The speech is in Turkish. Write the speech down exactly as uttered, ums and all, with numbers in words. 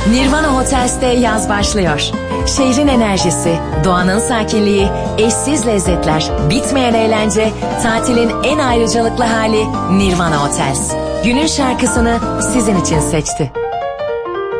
Nirvana Hotels'te yaz başlıyor. Şehrin enerjisi, doğanın sakinliği, eşsiz lezzetler, bitmeyen eğlence, tatilin en ayrıcalıklı hali Nirvana Hotels. Günün şarkısını sizin için seçti.